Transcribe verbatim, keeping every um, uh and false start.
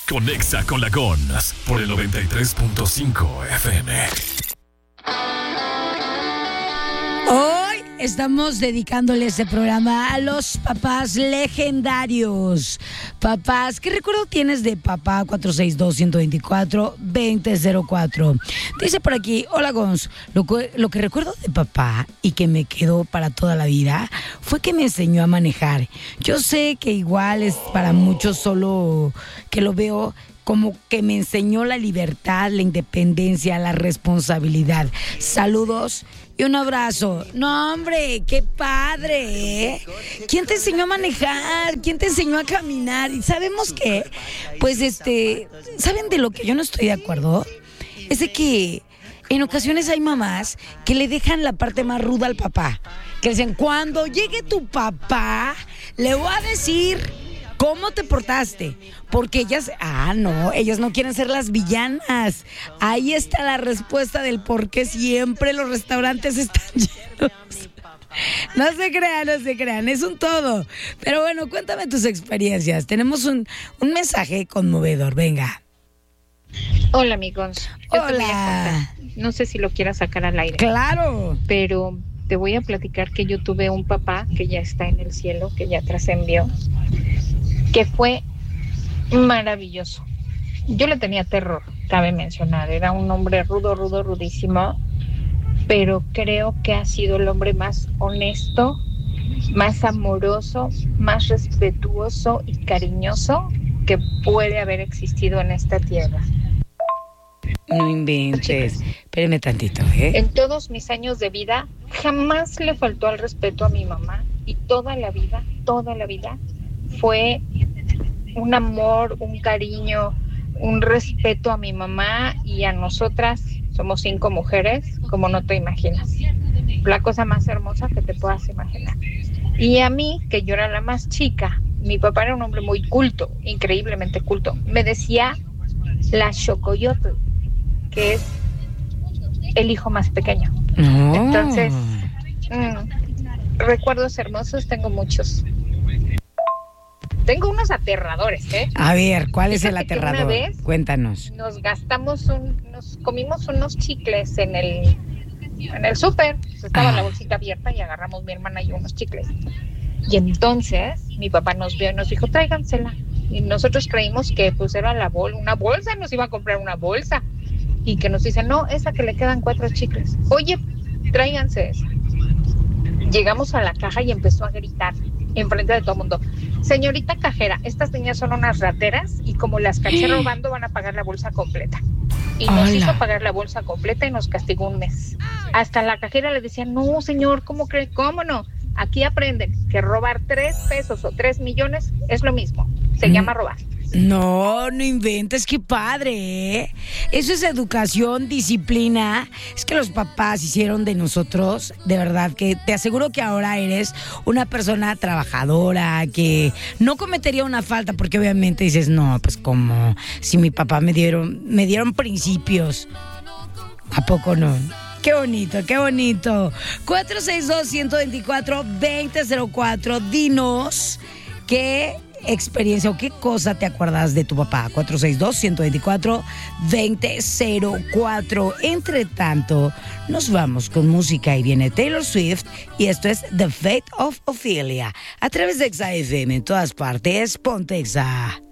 Conexa con la Gons por el noventa y tres punto cinco F M. Hoy estamos dedicándole este programa a los papás legendarios. Papás, ¿qué recuerdo tienes de papá? Cuatro seis dos, uno dos cuatro, dos cero cero cuatro. Dice por aquí, hola Gons, lo que, lo que recuerdo de papá y que me quedó para toda la vida fue que me enseñó a manejar. Yo sé que igual es para muchos solo que lo veo como que me enseñó la libertad, la independencia, la responsabilidad. Saludos y un abrazo. No, hombre, qué padre, ¿eh? ¿Quién te enseñó a manejar? ¿Quién te enseñó a caminar? Y sabemos que, pues, este, ¿saben de lo que yo no estoy de acuerdo? Es de que en ocasiones hay mamás que le dejan la parte más ruda al papá. Que dicen, cuando llegue tu papá, le voy a decir ¿cómo te portaste? Porque ellas, ah, no, ellas no quieren ser las villanas. Ahí está la respuesta del por qué siempre los restaurantes están llenos. No se crean, no se crean, es un todo. Pero bueno, cuéntame tus experiencias. Tenemos un, un mensaje conmovedor, venga. Hola, amigos. Yo Hola. te voy a contar. No sé si lo quieras sacar al aire. Claro. Pero te voy a platicar que yo tuve un papá que ya está en el cielo, que ya trascendió, que fue maravilloso. Yo le tenía terror, cabe mencionar. Era un hombre rudo, rudo, rudísimo, pero creo que ha sido el hombre más honesto, más amoroso, más respetuoso y cariñoso que puede haber existido en esta tierra. No inventes. Espérame tantito, ¿eh? En todos mis años de vida, jamás le faltó al respeto a mi mamá. Y toda la vida, toda la vida, fue un amor, un cariño, un respeto a mi mamá y a nosotras. Somos cinco mujeres, como no te imaginas. La cosa más hermosa que te puedas imaginar. Y a mí, que yo era la más chica, mi papá era un hombre muy culto, increíblemente culto. Me decía la Xocoyotl, que es el hijo más pequeño. No. Entonces, mmm, recuerdos hermosos, tengo muchos. Tengo unos aterradores, ¿eh? A ver, ¿cuál es el Fíjate que aterrador? una vez Cuéntanos. Nos gastamos un, nos comimos unos chicles en el, en el súper. Pues estaba Ah. la bolsita abierta y agarramos mi hermana y yo unos chicles. Y entonces mi papá nos vio y nos dijo, tráigansela. Y nosotros creímos que pues era la bol, una bolsa, nos iba a comprar una bolsa. Y que nos dice, no, esa que le quedan cuatro chicles. Oye, tráiganse esa. Llegamos a la caja y empezó a gritar enfrente de todo el mundo, señorita cajera, estas niñas son unas rateras y como las caché robando van a pagar la bolsa completa. Y nos Hola. hizo pagar la bolsa completa y nos castigó un mes. Hasta la cajera le decía, no señor, ¿cómo cree? ¿Cómo no? Aquí aprenden que robar tres pesos o tres millones es lo mismo. Se Mm. llama robar. No, no inventes, qué padre, ¿eh? Eso es educación, disciplina. Es que los papás hicieron de nosotros, de verdad, que te aseguro que ahora eres una persona trabajadora, que no cometería una falta, porque obviamente dices, no, pues como si mi papá me dieron, me dieron principios. ¿A poco no? Qué bonito, qué bonito. cuatro seis dos, uno dos cuatro, dos cero cero cuatro. Dinos qué experiencia o qué cosa te acuerdas de tu papá. cuatro seis dos, uno dos cuatro, dos cero cero cuatro. Entre tanto, nos vamos con música y viene Taylor Swift y esto es The Fate of Ophelia a través de Exa F M en todas partes. Ponte Exa.